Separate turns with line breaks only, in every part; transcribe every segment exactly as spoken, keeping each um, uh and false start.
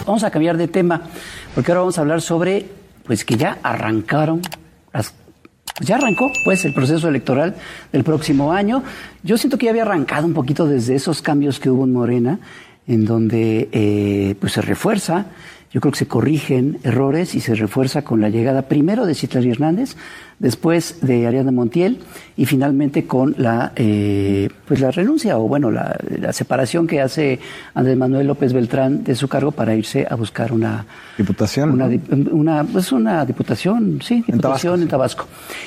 vamos a cambiar de tema, porque ahora vamos a hablar sobre, pues que ya arrancaron, las, pues ya arrancó, pues, el proceso electoral del próximo año. Yo siento que ya había arrancado un poquito desde esos cambios que hubo en Morena, en donde, eh, pues se refuerza. Yo creo que se corrigen errores y se refuerza con la llegada primero de Citlali Hernández, después de Ariadna Montiel y finalmente con la eh, pues la renuncia o bueno la, la separación que hace Andrés Manuel López Beltrán de su cargo para irse a buscar una
diputación,
una,
¿no?
una pues una diputación, sí, diputación en Tabasco. En Tabasco.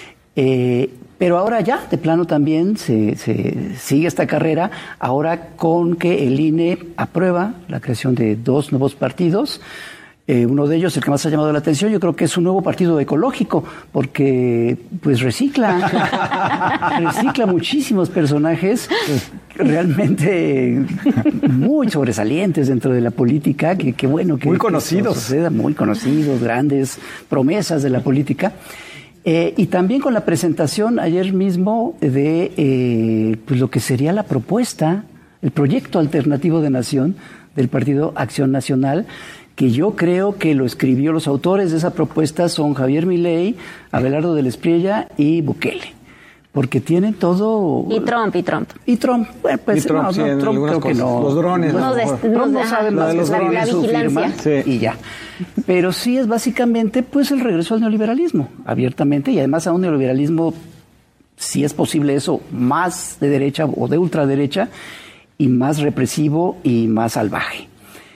Eh, Pero ahora ya, de plano también, se, se sigue esta carrera, ahora con que el I N E aprueba la creación de dos nuevos partidos. Eh, uno de ellos, el que más ha llamado la atención, yo creo que es un nuevo partido ecológico, porque pues recicla, recicla muchísimos personajes realmente muy sobresalientes dentro de la política, que, que bueno que...
Muy conocidos.
Que suceda, muy conocidos, grandes promesas de la política. Eh, y también con la presentación ayer mismo de eh, pues lo que sería la propuesta, el proyecto alternativo de nación del Partido Acción Nacional, que yo creo que lo escribió, los autores de esa propuesta son Javier Milei, Abelardo del Espriella y Bukele. Porque tienen todo...
Y Trump, y Trump.
Y Trump, bueno, pues
y Trump,
no,
sí,
no, Trump creo
cosas.
que no.
Los drones.
No,
no,
de,
Trump no,
no
sabe más que
los
escribir
la
su firma
vigilancia.
Sí.
y ya. Pero sí es básicamente pues el regreso al neoliberalismo, abiertamente, y además a un neoliberalismo, si es posible eso, más de derecha o de ultraderecha, y más represivo y más salvaje.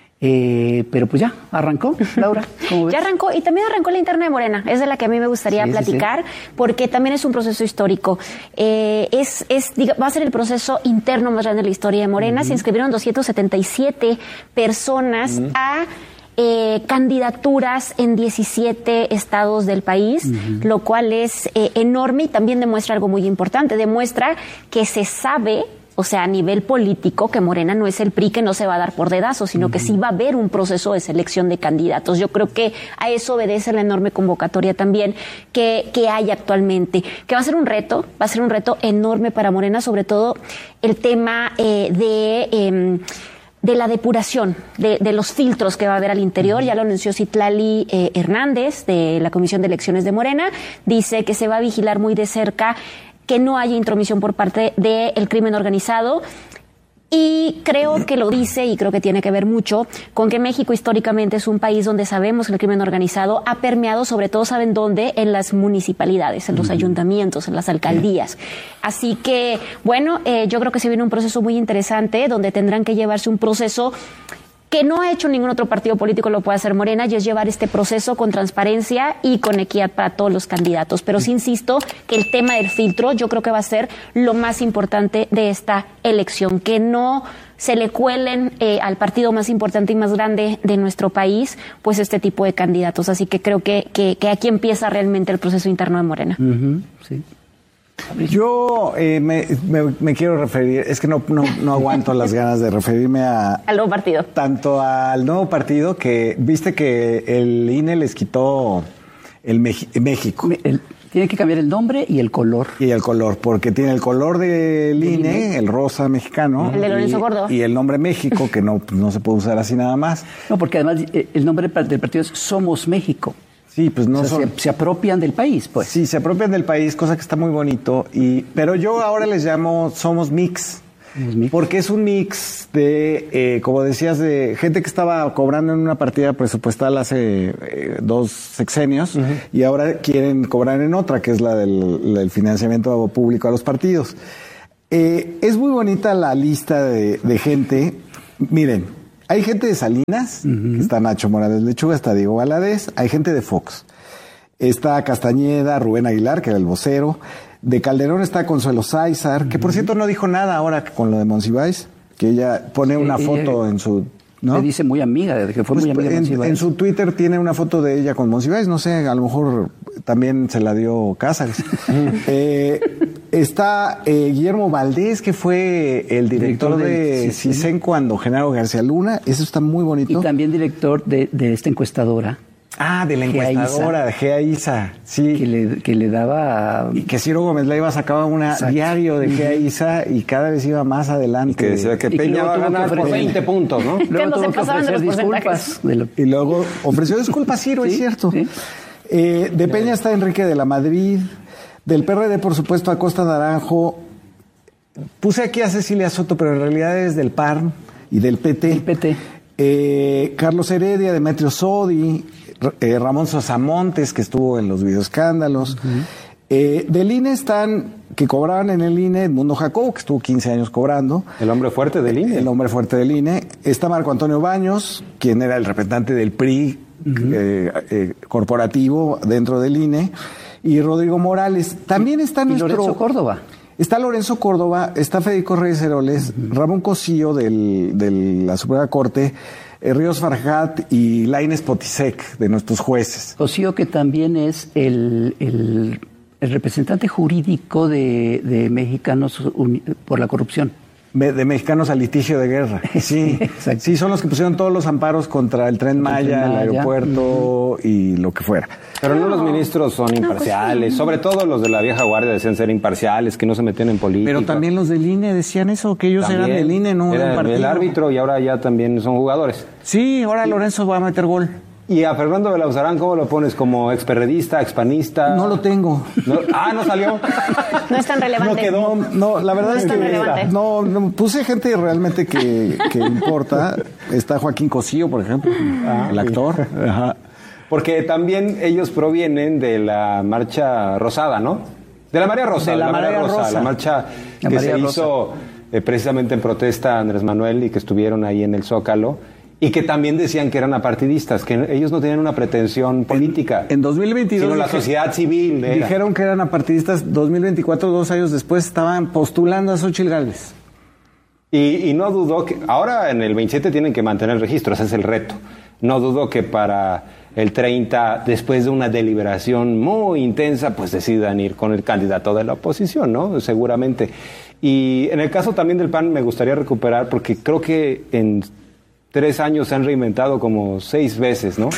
Eh, pero pues ya, arrancó, Laura, ¿cómo ves?
Ya arrancó, y también arrancó la interna de Morena, es de la que a mí me gustaría
sí,
platicar,
sí, sí.
porque también es un proceso histórico. Eh, es, es, diga, va a ser el proceso interno más grande de la historia de Morena. Uh-huh. Se inscribieron doscientas setenta y siete personas uh-huh. a eh, candidaturas en diecisiete estados del país, uh-huh. lo cual es eh, enorme y también demuestra algo muy importante, demuestra que se sabe, o sea, a nivel político, que Morena no es el P R I que no se va a dar por dedazo, sino uh-huh. que sí va a haber un proceso de selección de candidatos. Yo creo que a eso obedece la enorme convocatoria también que, que hay actualmente, que va a ser un reto, va a ser un reto enorme para Morena, sobre todo el tema eh, de... Eh, de la depuración, de, de los filtros que va a haber al interior. Ya lo anunció Citlali eh, Hernández, de la Comisión de Elecciones de Morena. Dice que se va a vigilar muy de cerca que no haya intromisión por parte del crimen organizado. Y creo que lo dice, y creo que tiene que ver mucho con que México históricamente es un país donde sabemos que el crimen organizado ha permeado, sobre todo, ¿saben dónde? En las municipalidades, en los uh-huh. ayuntamientos, en las alcaldías. Así que, bueno, eh, yo creo que se viene un proceso muy interesante, donde tendrán que llevarse un proceso que no ha hecho ningún otro partido político, lo puede hacer Morena, y es llevar este proceso con transparencia y con equidad para todos los candidatos. Pero sí insisto que el tema del filtro yo creo que va a ser lo más importante de esta elección, que no se le cuelen eh, al partido más importante y más grande de nuestro país, pues este tipo de candidatos. Así que creo que, que, que aquí empieza realmente el proceso interno de Morena.
Uh-huh, sí.
Yo eh, me, me, me quiero referir, es que no, no, no aguanto las ganas de referirme a...
Al nuevo partido.
Tanto al nuevo partido, que viste que el I N E les quitó el Meji, México.
El, tiene que cambiar el nombre y el color.
Y el color, porque tiene el color del I N E, el rosa mexicano.
El de Lorenzo
y,
Gordo.
Y el nombre México, que no, no se puede usar así nada más.
No, porque además el nombre del partido es Somos México.
Sí, pues no
o sea,
son...
se, se apropian del país, pues.
Sí, se apropian del país, cosa que está muy bonito. Y pero yo ahora les llamo Somos Mix. Mix. Porque es un mix de, eh, como decías, de gente que estaba cobrando en una partida presupuestal hace eh, dos sexenios uh-huh. y ahora quieren cobrar en otra, que es la del, del financiamiento público a los partidos. Eh, es muy bonita la lista de, de gente. Miren. Hay gente de Salinas, uh-huh. que está Nacho Morales Lechuga, está Diego Valadez, hay gente de Fox. Está Castañeda, Rubén Aguilar, que era el vocero. De Calderón está Consuelo Sáizar, uh-huh. que por cierto no dijo nada ahora con lo de Monsiváis, que ella pone sí, una ella, foto en su... ¿no?
Le dice muy amiga, de que fue pues muy amiga de
en, en su Twitter tiene una foto de ella con Monsiváis, no sé, a lo mejor también se la dio Cázares. eh, está eh, Guillermo Valdés, que fue el director, director de, de CISEN cuando Genaro García Luna, eso está muy bonito.
Y también director de, de esta encuestadora.
Ah, de la encuestadora, de Gea Isa, sí.
Que le, que le daba...
Y que Ciro Gómez Leiva sacaba un diario de Gea Isa y cada vez iba más adelante.
Y que decía que Peña va a ganar por veinte puntos, ¿no?
Luego tuvo que ofrecer disculpas. De lo...
Y luego ofreció disculpas Ciro, ¿sí? Es cierto. ¿Sí? Eh, de Peña está Enrique de la Madrid, del P R D, por supuesto, Acosta Naranjo. Puse aquí a Cecilia Soto, pero en realidad es del P A R y del P T.
El P T.
Eh, Carlos Heredia, Demetrio Sodi, eh, Ramón Sosamontes, que estuvo en los videoescándalos. Uh-huh. eh, del I N E están, que cobraban en el I N E, Edmundo Jacobo, que estuvo quince años cobrando.
El hombre fuerte del I N E.
El hombre fuerte del I N E. Está Marco Antonio Baños, quien era el representante del P R I uh-huh. eh, eh, corporativo dentro del I N E. Y Rodrigo Morales. También está
y
nuestro...
Lorenzo Córdoba.
Está Lorenzo Córdoba, está Federico Reyes Heroles, uh-huh. Ramón Cosío del, de la Suprema Corte, eh, Ríos Farjat y Lainez Potisek, de nuestros jueces.
Cosío, que también es el, el, el representante jurídico de, de Mexicanos Uni- por la Corrupción.
De Mexicanos al Litigio de Guerra. Sí, sí, son los que pusieron todos los amparos contra el Tren Maya, el, Tren Maya. el aeropuerto uh-huh. y lo que fuera.
Pero no, no los ministros son imparciales, no, pues, sobre todo los de la vieja guardia decían ser imparciales, que no se metían en política.
Pero también los del I N E decían eso, que ellos también eran del I N E, no
era
del partido.
El árbitro y ahora ya también son jugadores.
Sí, ahora Lorenzo va a meter gol.
¿Y a Fernando de la Uzarán cómo lo pones? ¿Como experredista, expanista?
No lo tengo.
¿No? Ah, ¿no salió?
No es tan relevante.
No quedó. No, la verdad
no
es,
es
que
relevante.
No, no, puse gente realmente que, que importa. Está Joaquín Cosío, por ejemplo, ah, el actor.
Ajá. Porque también ellos provienen de la marcha rosada, ¿no? De la María Rosa.
De la,
la
María
María Rosa,
Rosa.
La marcha
la
que
María
se
Rosa.
hizo eh, precisamente en protesta a Andrés Manuel y que estuvieron ahí en el Zócalo. Y que también decían que eran apartidistas, que ellos no tenían una pretensión política.
En, en dos mil veintidós...
Sino la sociedad civil. Era.
Dijeron que eran apartidistas. dos mil veinticuatro, dos años después, estaban postulando a Xóchitl Gálvez.
Y, y no dudo que... Ahora en el veintisiete tienen que mantener el registro, ese es el reto. No dudo que para el treinta, después de una deliberación muy intensa, pues decidan ir con el candidato de la oposición, ¿no? Seguramente. Y en el caso también del P A N me gustaría recuperar, porque creo que en... Tres años se han reinventado como seis veces, ¿no?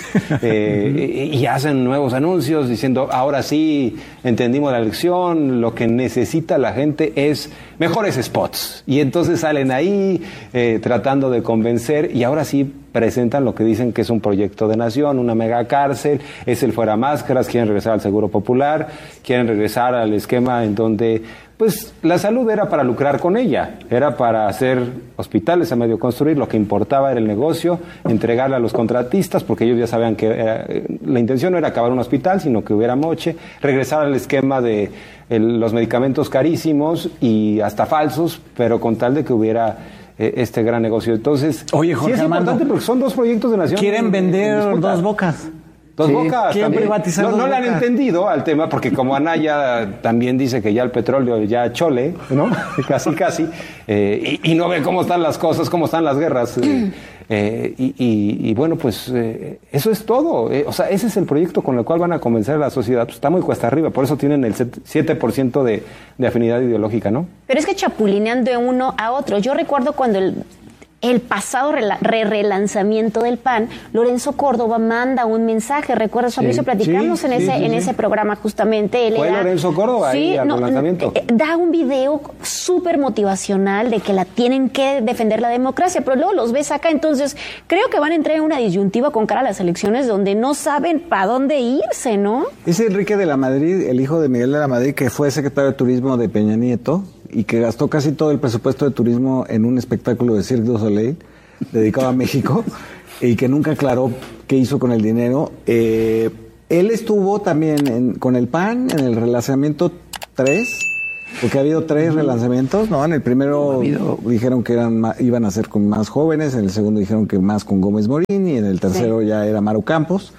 eh, y, y hacen nuevos anuncios diciendo, ahora sí, entendimos la lección, lo que necesita la gente es mejores spots. Y entonces salen ahí eh, tratando de convencer y ahora sí presentan lo que dicen que es un proyecto de nación, una mega cárcel, es el fuera máscaras, quieren regresar al seguro popular, quieren regresar al esquema en donde... Pues la salud era para lucrar con ella, era para hacer hospitales a medio construir, lo que importaba era el negocio, entregarle a los contratistas, porque ellos ya sabían que era, la intención no era acabar un hospital, sino que hubiera moche, regresar al esquema de el, los medicamentos carísimos y hasta falsos, pero con tal de que hubiera eh, este gran negocio. Entonces,
oye, Jorge
sí es
Armando,
importante porque son dos proyectos de nación.
Quieren
en,
vender
en
Dos Bocas.
Dos
sí,
Bocas.
¿Quieren privatizar
no,
Dos
no le han
Bocas?
entendido al tema, porque como Anaya también dice que ya el petróleo ya chole, ¿no? casi, casi. Eh, y, y no ve cómo están las cosas, cómo están las guerras. Eh, eh, y, y, y bueno, pues eh, eso es todo. Eh, o sea, ese es el proyecto con el cual van a convencer a la sociedad. Pues está muy cuesta arriba, por eso tienen el siete por ciento de, de afinidad ideológica, ¿no?
Pero es que chapulinean de uno a otro. Yo recuerdo cuando el... El pasado re-relanzamiento del P A N, Lorenzo Córdoba manda un mensaje, ¿recuerdas, Fabricio? Sí, Platicamos sí, en, ese, sí, sí, en sí. ese programa justamente. Él
¿Fue
era,
Lorenzo Córdoba
sí,
ahí al
no,
relanzamiento?
Eh, da un video súper motivacional de que la tienen que defender la democracia, pero luego los ves acá, entonces creo que van a entrar en una disyuntiva con cara a las elecciones donde no saben para dónde irse, ¿no?
Es Enrique de la Madrid, el hijo de Miguel de la Madrid, que fue secretario de Turismo de Peña Nieto, y que gastó casi todo el presupuesto de turismo en un espectáculo de Cirque du Soleil dedicado a México y que nunca aclaró qué hizo con el dinero. Eh, él estuvo también en, con el P A N en el relanzamiento tres, porque ha habido tres relanzamientos, ¿no? En el primero no, dijeron que eran más, iban a ser con más jóvenes, en el segundo dijeron que más con Gómez Morín y en el tercero sí. ya era Maru Campos.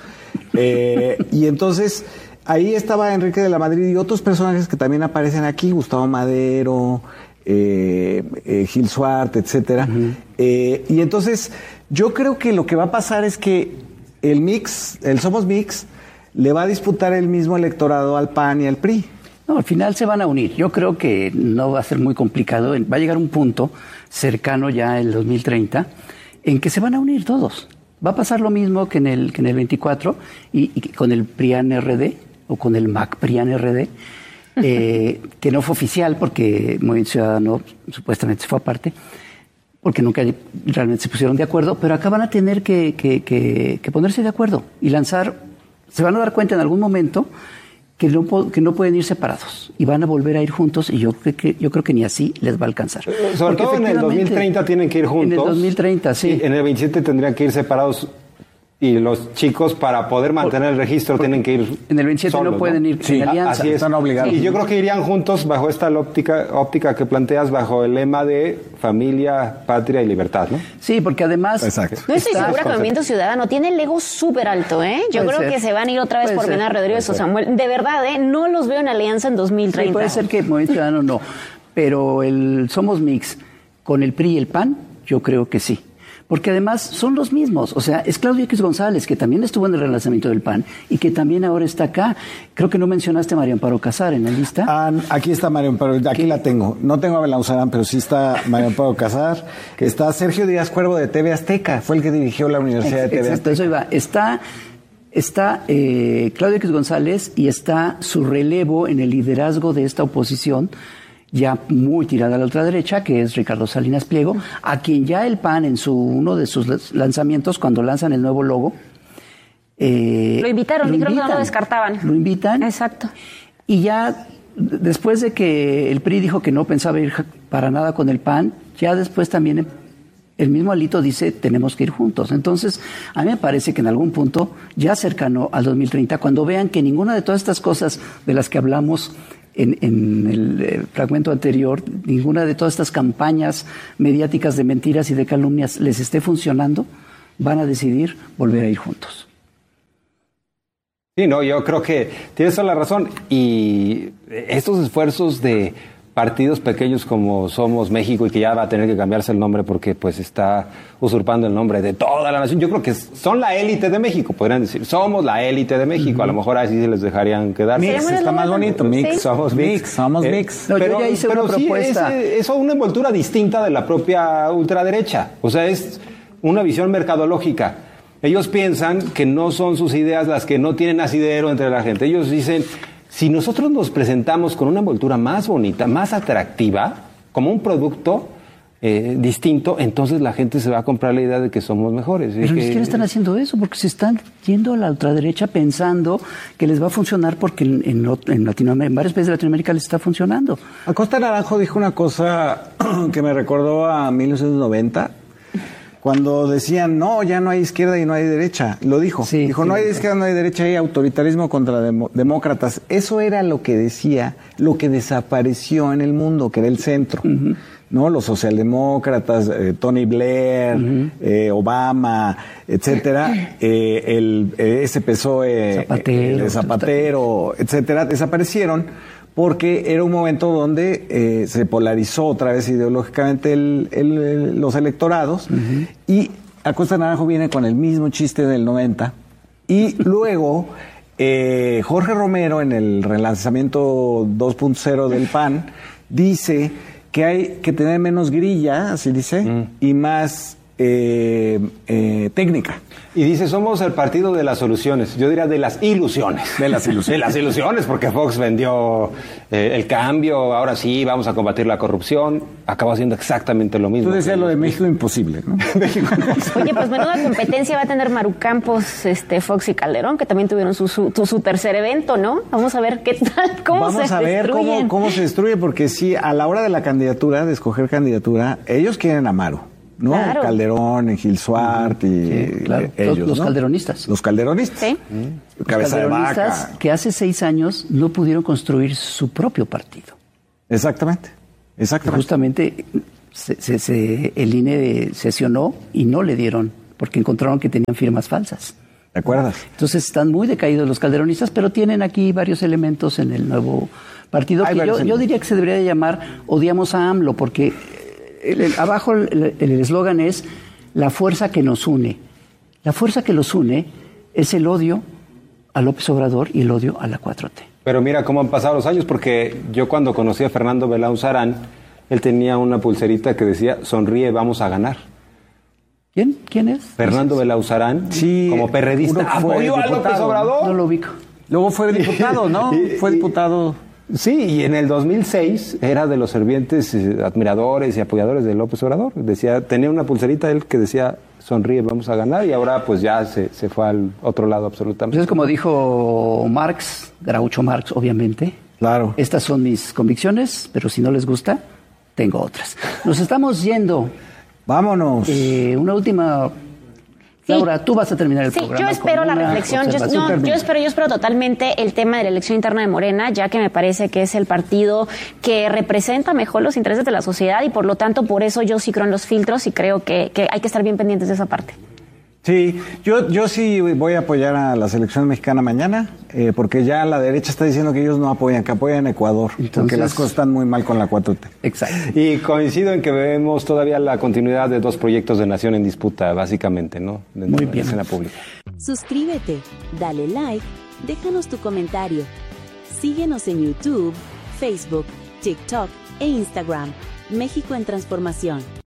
Eh, y entonces... Ahí estaba Enrique de la Madrid y otros personajes que también aparecen aquí, Gustavo Madero, eh, eh, Gil Suart, etcétera. Uh-huh. Eh, y entonces, yo creo que lo que va a pasar es que el mix, el Somos Mix, le va a disputar el mismo electorado al P A N y al P R I.
No, al final se van a unir. Yo creo que no va a ser muy complicado. Va a llegar un punto cercano ya el dos mil treinta en que se van a unir todos. Va a pasar lo mismo que en el, que en el veinticuatro y, y con el PRIAN-R D o con el MAC-PRIAN-R D, eh, que no fue oficial porque Movimiento Ciudadano supuestamente se fue aparte, porque nunca realmente se pusieron de acuerdo, pero acá van a tener que, que, que, que ponerse de acuerdo y lanzar, se van a dar cuenta en algún momento que no, que no pueden ir separados y van a volver a ir juntos y yo creo que, yo creo que ni así les va a alcanzar.
Sobre todo en el dos mil treinta tienen que ir juntos.
En el dos mil treinta, sí.
En el veintisiete tendrían que ir separados y los chicos para poder mantener el registro
Porque
tienen que ir
en el veintisiete
solos,
no pueden
¿no?
ir
sí,
en alianza.
Así es, están obligados.
Y yo creo que irían juntos bajo esta óptica, óptica que planteas, bajo el lema de familia, patria y libertad, ¿no?
Sí, porque además...
Exacto.
No estoy
está-
segura que Movimiento Ciudadano tiene el ego súper alto, ¿eh? Yo
Puede
creo
ser.
que se van a ir otra vez
Puede
por
ser.
Mena Rodríguez o Samuel. De verdad, ¿eh? No los veo en alianza en dos mil treinta.
Sí, puede ser que Movimiento Ciudadano no, pero el Somos Mix con el P R I y el P A N, yo creo que sí. Porque además son los mismos. O sea, es Claudio X González, que también estuvo en el relanzamiento del P A N y que también ahora está acá. Creo que no mencionaste a María Amparo Casar en la lista.
Ah, aquí está María Amparo, aquí la tengo. No tengo a Belauzarán, pero sí está María Amparo Casar. Está Sergio Díaz Cuervo de T V Azteca, fue el que dirigió la Universidad de T V
Exacto,
Azteca.
eso iba. Está, está eh, Claudio X González y está su relevo en el liderazgo de esta oposición, ya muy tirada a la ultraderecha, que es Ricardo Salinas Pliego, a quien ya el P A N en su uno de sus lanzamientos, cuando lanzan el nuevo logo, eh,
Lo invitaron y creo que no lo descartaban.
Lo invitan.
Exacto.
Y ya d- después de que el P R I dijo que no pensaba ir ja- para nada con el P A N, ya después también el- el mismo Alito dice tenemos que ir juntos. Entonces, a mí me parece que en algún punto, ya cercano al dos mil treinta, cuando vean que ninguna de todas estas cosas de las que hablamos en, en el eh, fragmento anterior, ninguna de todas estas campañas mediáticas de mentiras y de calumnias les esté funcionando, van a decidir volver a ir juntos.
Sí, no, yo creo que tienes toda la razón. Y estos esfuerzos de partidos pequeños como Somos México, y que ya va a tener que cambiarse el nombre porque pues está usurpando el nombre de toda la nación, yo creo que son la élite de México, podrían decir. Somos la élite de México. Uh-huh. A lo mejor así se les dejarían quedar.
Mix, está más bonito. Mix,
Sí.
somos mix, somos
Eh,
mix.
No, yo ya hice
pero
una
sí,
propuesta.
es, es una envoltura distinta de la propia ultraderecha. O sea, es una visión mercadológica. Ellos piensan que no son sus ideas las que no tienen asidero entre la gente. Ellos dicen, si nosotros nos presentamos con una envoltura más bonita, más atractiva, como un producto eh, distinto, entonces la gente se va a comprar la idea de que somos mejores.
Pero
que,
ni siquiera están haciendo eso, porque se están yendo a la ultraderecha pensando que les va a funcionar porque en, en, en Latinoamérica, en varios países de Latinoamérica les está funcionando.
Acosta Naranjo dijo una cosa que me recordó a mil novecientos noventa, cuando decían, no, ya no hay izquierda y no hay derecha. Lo dijo.
Sí,
dijo,
sí,
no hay
sí.
izquierda, no hay derecha, hay autoritarismo contra demo- demócratas. Eso era lo que decía, lo que desapareció en el mundo, que era el centro. Uh-huh. ¿No? Los socialdemócratas, eh, Tony Blair, uh-huh. eh, Obama, etcétera, eh, el, eh, ese P S O E,
Zapatero,
el Zapatero, etcétera, desaparecieron porque era un momento donde eh, se polarizó otra vez ideológicamente el, el, el, los electorados, uh-huh. y Acosta Naranjo viene con el mismo chiste del noventa, y luego eh, Jorge Romero en el relanzamiento dos punto cero del P A N dice que hay que tener menos grilla, así dice, mm. y más eh, eh, técnica.
Y dice, somos el partido de las soluciones. Yo diría de las ilusiones.
De las ilusiones.
De las ilusiones, porque Fox vendió eh, el cambio, ahora sí, vamos a combatir la corrupción. Acabó haciendo exactamente lo mismo.
Tú decías lo de México imposible, ¿no? México imposible.
Oye, pues menuda competencia va a tener Maru Campos, este, Fox y Calderón, que también tuvieron su, su, su tercer evento, ¿no? Vamos a ver qué tal, cómo
Vamos
se
a ver
destruyen.
cómo, cómo se destruye, porque sí, a la hora de la candidatura, de escoger candidatura, ellos quieren a Maru. ¿No?
Claro.
Calderón, Gil Suart y
sí, claro.
ellos,
los, los
¿no?
calderonistas.
Los calderonistas.
Sí.
Mm. Cabeza de vaca.
Que hace seis años no pudieron construir su propio partido.
Exactamente. Exactamente.
Justamente se, se, se, el I N E sesionó y no le dieron, porque encontraron que tenían firmas falsas.
¿Te acuerdas?
Entonces están muy decaídos los calderonistas, pero tienen aquí varios elementos en el nuevo partido
Hay
que yo, yo diría que se debería de llamar Odiamos a AMLO, porque el, el, abajo el eslogan es la fuerza que nos une. La fuerza que los une es el odio a López Obrador y el odio a la cuatro T.
Pero mira cómo han pasado los años, porque yo cuando conocí a Fernando Belauzarán, él tenía una pulserita que decía, sonríe, vamos a ganar.
¿Quién? ¿Quién es?
Fernando Belauzarán,
Sí,
como perredista,
uno fue
apoyó a López
diputado.
Obrador.
No lo ubico.
Luego fue diputado, ¿no?
Y-
Fue
y-
diputado.
Sí, y en el dos mil seis era de los fervientes eh, admiradores y apoyadores de López Obrador. Decía, tenía una pulserita él que decía, sonríe, vamos a ganar, y ahora pues ya se, se fue al otro lado absolutamente.
Pues es como dijo Marx, Groucho Marx, obviamente.
Claro.
Estas son mis convicciones, pero si no les gusta, tengo otras. Nos estamos yendo.
Vámonos.
Eh, una última...
Sí.
Laura, tú vas a terminar el
Sí,
programa.
yo espero
con
la
una
reflexión. Yo,
observación.
no,
Termina.
yo espero, yo espero totalmente el tema de la elección interna de Morena, ya que me parece que es el partido que representa mejor los intereses de la sociedad y por lo tanto por eso yo sí creo en los filtros y creo que, que hay que estar bien pendientes de esa parte.
Sí, yo, yo sí voy a apoyar a la selección mexicana mañana, eh, porque ya la derecha está diciendo que ellos no apoyan, que apoyan a Ecuador, porque
Entonces-
las cosas están muy mal con la cuatro T.
Exacto.
Y coincido en que vemos todavía la continuidad de dos proyectos de nación en disputa, básicamente, ¿no? Dentro
Muy
de
bien.
la escena pública.
Suscríbete, dale like, déjanos tu comentario. Síguenos en YouTube, Facebook, TikTok e Instagram. México en Transformación.